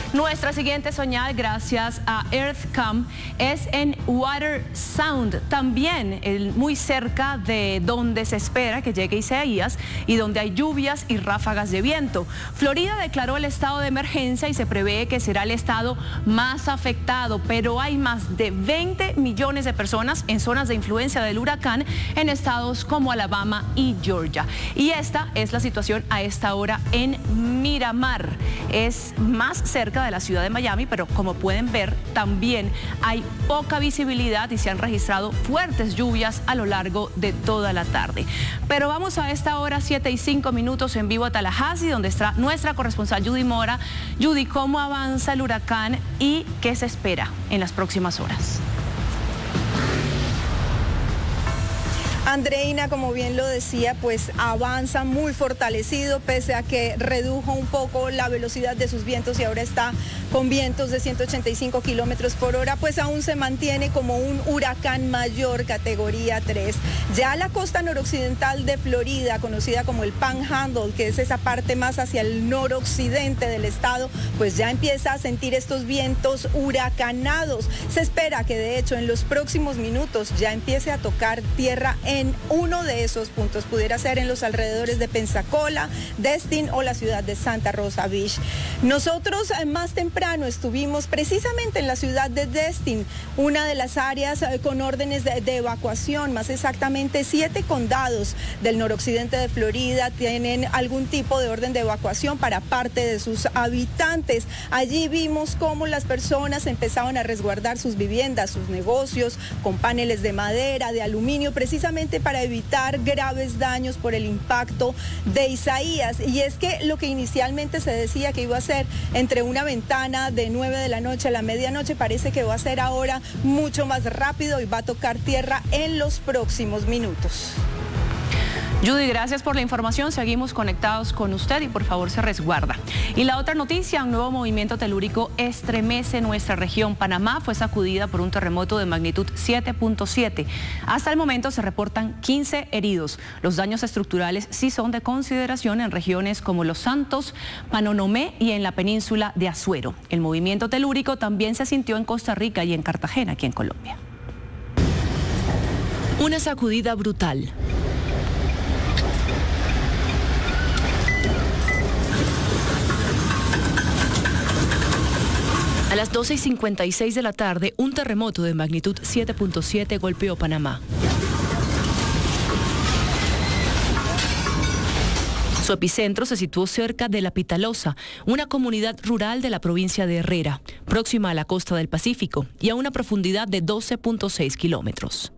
Nuestra siguiente señal, gracias a EarthCam, es en Water Sound, también muy cerca de donde se espera que llegue Isaías y donde hay lluvias y ráfagas de viento. Florida declaró el estado de emergencia y se prevé que será el estado más afectado, pero hay más de 20 millones de personas en zonas de influencia del huracán en estados como Alabama y Georgia. Y esta es la situación a esta hora en Miramar. Es más cerca de la ciudad de Miami, pero como pueden ver, también hay poca visibilidad y se han registrado fuertes lluvias a lo largo de toda la tarde. Pero vamos a esta hora, 7:05 en vivo a Tallahassee, donde está nuestra corresponsal Judy Mora. Judy, ¿cómo avanza el huracán y qué se espera en las próximas horas? Andreina, como bien lo decía, pues avanza muy fortalecido, pese a que redujo un poco la velocidad de sus vientos y ahora está con vientos de 185 kilómetros por hora, pues aún se mantiene como un huracán mayor, categoría 3. Ya la costa noroccidental de Florida, conocida como el Panhandle, que es esa parte más hacia el noroccidente del estado, pues ya empieza a sentir estos vientos huracanados. Se espera que de hecho en los próximos minutos ya empiece a tocar tierra en uno de esos puntos. Pudiera ser en los alrededores de Pensacola, Destin o la ciudad de Santa Rosa Beach. Nosotros más temprano estuvimos precisamente en la ciudad de Destin, una de las áreas con órdenes de evacuación. Más exactamente 7 condados del noroccidente de Florida tienen algún tipo de orden de evacuación para parte de sus habitantes. Allí vimos cómo las personas empezaban a resguardar sus viviendas, sus negocios, con paneles de madera, de aluminio, precisamente para evitar graves daños por el impacto de Isaías. Y es que lo que inicialmente se decía que iba a ser entre una ventana de 9 de la noche a la medianoche, parece que va a ser ahora mucho más rápido y va a tocar tierra en los próximos minutos. Judy, gracias por la información. Seguimos conectados con usted y por favor se resguarda. Y la otra noticia, un nuevo movimiento telúrico estremece nuestra región. Panamá fue sacudida por un terremoto de magnitud 7.7. Hasta el momento se reportan 15 heridos. Los daños estructurales sí son de consideración en regiones como Los Santos, Panonomé y en la península de Azuero. El movimiento telúrico también se sintió en Costa Rica y en Cartagena, aquí en Colombia. Una sacudida brutal. A las 12:56 de la tarde, un terremoto de magnitud 7.7 golpeó Panamá. Su epicentro se situó cerca de La Pitalosa, una comunidad rural de la provincia de Herrera, próxima a la costa del Pacífico y a una profundidad de 12.6 kilómetros.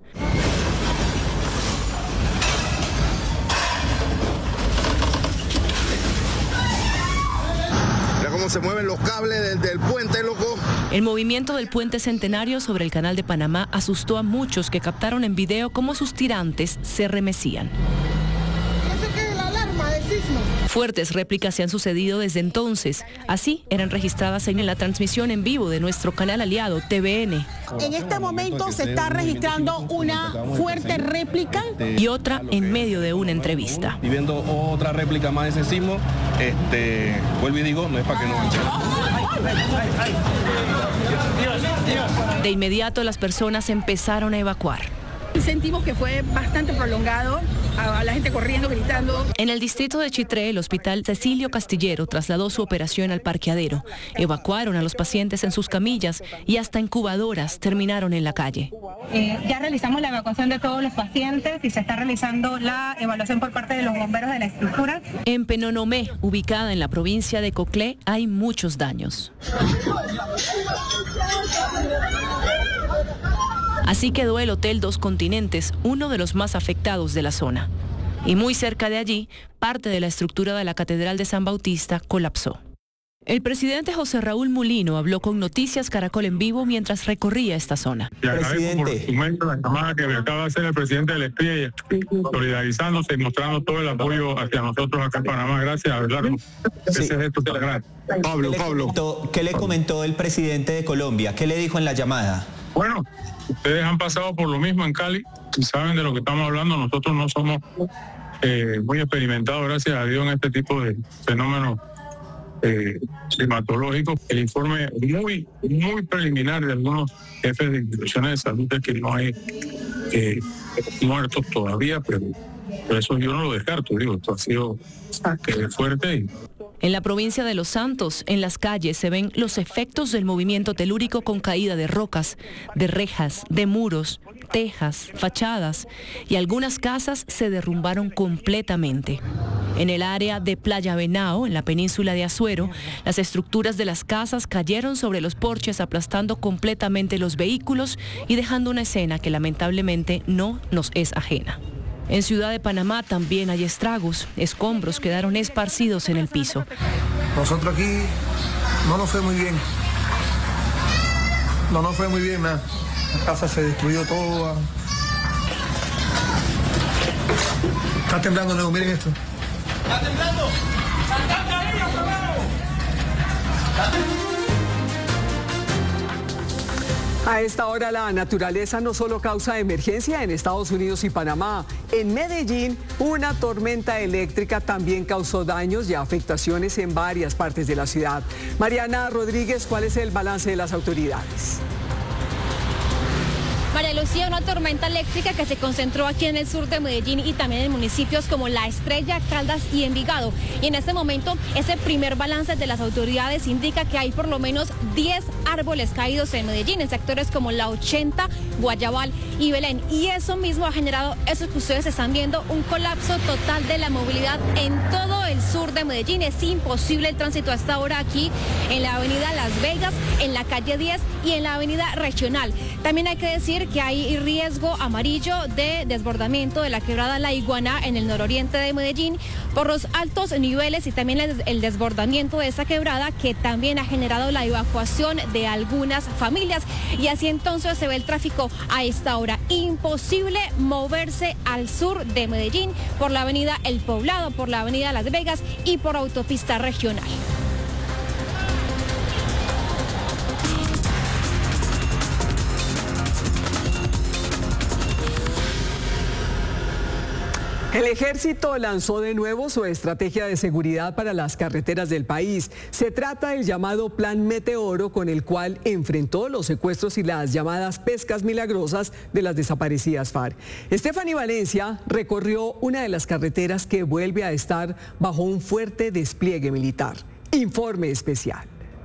Cómo se mueven los cables del puente, loco. El movimiento del puente Centenario sobre el Canal de Panamá asustó a muchos que captaron en video cómo sus tirantes se remecían. ¿Eso qué es la alarma de sismo? Fuertes réplicas se han sucedido desde entonces. Así eran registradas en la transmisión en vivo de nuestro canal aliado TVN. En este momento se está registrando una fuerte réplica y otra en medio de una entrevista. Y viendo otra réplica más de ese sismo, vuelvo y digo, no es para que no manchen. De inmediato las personas empezaron a evacuar. Sentimos que fue bastante prolongado, a la gente corriendo, gritando. En el distrito de Chitré, el hospital Cecilio Castillero trasladó su operación al parqueadero. Evacuaron a los pacientes en sus camillas y hasta incubadoras terminaron en la calle. Ya realizamos la evacuación de todos los pacientes y se está realizando la evaluación por parte de los bomberos de la estructura. En Penonomé, ubicada en la provincia de Coclé, hay muchos daños. Así quedó el Hotel Dos Continentes, uno de los más afectados de la zona. Y muy cerca de allí, parte de la estructura de la Catedral de San Bautista colapsó. El presidente José Raúl Mulino habló con Noticias Caracol en vivo mientras recorría esta zona. Le agradezco por su momento la llamada que me acaba de hacer el presidente del SPIE, solidarizándose y mostrando todo el apoyo hacia nosotros acá en Panamá. Gracias, Abelardo. Ese gesto te lo agradezco. Pablo. ¿Qué le comentó el presidente de Colombia? ¿Qué le dijo en la llamada? Bueno, ustedes han pasado por lo mismo en Cali y saben de lo que estamos hablando. Nosotros no somos muy experimentados, gracias a Dios, en este tipo de fenómenos climatológicos. El informe muy preliminar de algunos jefes de instituciones de salud es que no hay muertos todavía, pero eso yo no lo descarto, digo, esto ha sido fuerte. En la provincia de Los Santos, en las calles se ven los efectos del movimiento telúrico con caída de rocas, de rejas, de muros, tejas, fachadas, y algunas casas se derrumbaron completamente. En el área de Playa Venao, en la península de Azuero, las estructuras de las casas cayeron sobre los porches, aplastando completamente los vehículos y dejando una escena que lamentablemente no nos es ajena. En Ciudad de Panamá también hay estragos, escombros quedaron esparcidos en el piso. Nosotros aquí no nos fue muy bien. No nos fue muy bien, nada. La casa se destruyó toda. Está temblando, Leo, miren esto. ¿Está temblando? A esta hora la naturaleza no solo causa emergencia en Estados Unidos y Panamá. En Medellín, una tormenta eléctrica también causó daños y afectaciones en varias partes de la ciudad. Mariana Rodríguez, ¿cuál es el balance de las autoridades? María Lucía, una tormenta eléctrica que se concentró aquí en el sur de Medellín y también en municipios como La Estrella, Caldas y Envigado. Y en este momento, ese primer balance de las autoridades indica que hay por lo menos 10 árboles caídos en Medellín, en sectores como La 80, Guayabal y Belén. Y eso mismo ha generado, eso que ustedes están viendo, un colapso total de la movilidad en todo el sur de Medellín. Es imposible el tránsito hasta ahora aquí en la avenida Las Vegas, en la calle 10 y en la avenida Regional. También hay que decir que hay riesgo amarillo de desbordamiento de la quebrada La Iguana en el nororiente de Medellín por los altos niveles y también el desbordamiento de esa quebrada que también ha generado la evacuación de algunas familias. Y así entonces se ve el tráfico a esta hora. Imposible moverse al sur de Medellín por la avenida El Poblado, por la avenida Las Vegas y por autopista regional. El ejército lanzó de nuevo su estrategia de seguridad para las carreteras del país. Se trata del llamado Plan Meteoro, con el cual enfrentó los secuestros y las llamadas pescas milagrosas de las desaparecidas FARC. Stephanie Valencia recorrió una de las carreteras que vuelve a estar bajo un fuerte despliegue militar. Informe especial.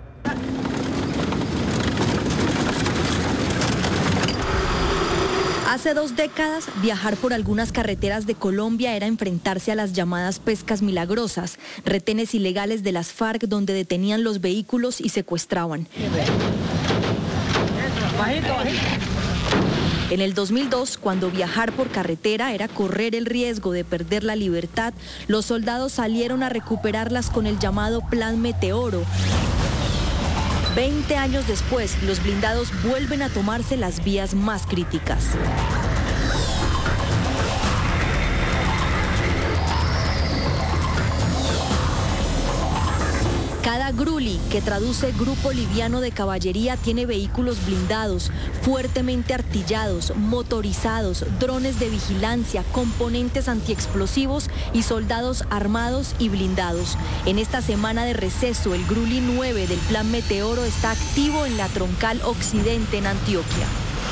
Hace 2 décadas, viajar por algunas carreteras de Colombia era enfrentarse a las llamadas pescas milagrosas, retenes ilegales de las FARC donde detenían los vehículos y secuestraban. En el 2002, cuando viajar por carretera era correr el riesgo de perder la libertad, los soldados salieron a recuperarlas con el llamado Plan Meteoro. 20 años después, los blindados vuelven a tomarse las vías más críticas. Cada Gruli, que traduce Grupo Liviano de Caballería, tiene vehículos blindados, fuertemente artillados, motorizados, drones de vigilancia, componentes antiexplosivos y soldados armados y blindados. En esta semana de receso, el Gruli 9 del Plan Meteoro está activo en la Troncal Occidente en Antioquia.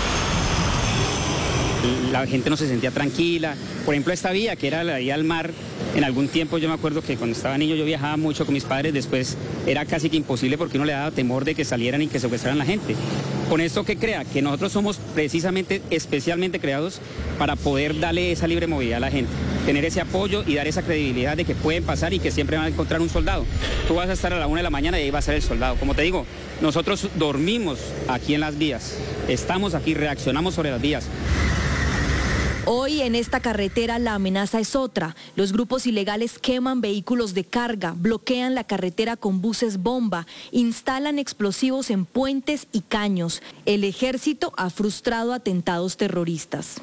La gente no se sentía tranquila. Por ejemplo, esta vía, que era la vía al mar, en algún tiempo yo me acuerdo que cuando estaba niño yo viajaba mucho con mis padres, después era casi que imposible porque uno le daba temor de que salieran y que secuestraran a la gente. Con esto que crea, que nosotros somos precisamente, especialmente creados para poder darle esa libre movilidad a la gente, tener ese apoyo y dar esa credibilidad de que pueden pasar y que siempre van a encontrar un soldado. Tú vas a estar a la 1 de la mañana y ahí va a ser el soldado. Como te digo, nosotros dormimos aquí en las vías, estamos aquí, reaccionamos sobre las vías. Hoy en esta carretera la amenaza es otra. Los grupos ilegales queman vehículos de carga, bloquean la carretera con buses bomba, instalan explosivos en puentes y caños. El ejército ha frustrado atentados terroristas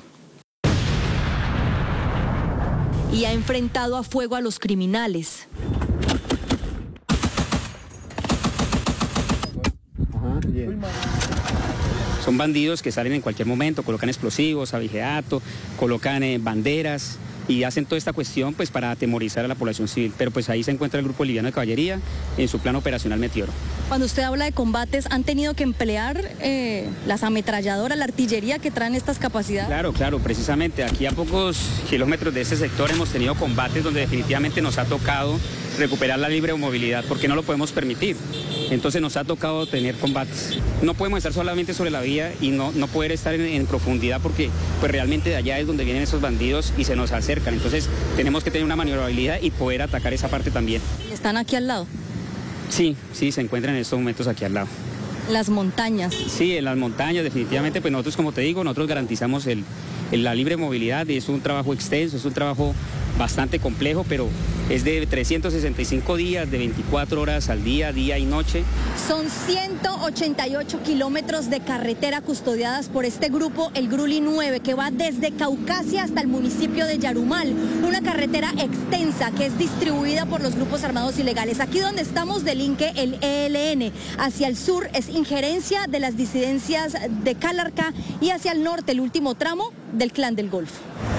y ha enfrentado a fuego a los criminales. Son bandidos que salen en cualquier momento, colocan explosivos, abigeato, colocan banderas, y hacen toda esta cuestión pues para atemorizar a la población civil. Pero pues ahí se encuentra el Grupo Liviano de Caballería en su plan operacional Meteoro. Cuando usted habla de combates, ¿han tenido que emplear las ametralladoras, la artillería que traen estas capacidades? Claro, precisamente aquí a pocos kilómetros de este sector hemos tenido combates donde definitivamente nos ha tocado recuperar la libre movilidad porque no lo podemos permitir. Entonces nos ha tocado tener combates. No podemos estar solamente sobre la vía y no poder estar en profundidad porque pues realmente de allá es donde vienen esos bandidos y se nos acercan. Entonces tenemos que tener una maniobrabilidad y poder atacar esa parte también. ¿Están aquí al lado? Sí, se encuentran en estos momentos aquí al lado. Las montañas. Sí, en las montañas definitivamente, pues nosotros como te digo, nosotros garantizamos la libre movilidad y es un trabajo extenso, es un trabajo bastante complejo, pero es de 365 días, de 24 horas al día, día y noche. Son 188 kilómetros de carretera custodiadas por este grupo, el Gruli 9, que va desde Caucasia hasta el municipio de Yarumal. Una carretera extensa que es distribuida por los grupos armados ilegales. Aquí donde estamos delinque el ELN. Hacia el sur es injerencia de las disidencias de Calarcá y hacia el norte, el último tramo, del Clan del Golfo.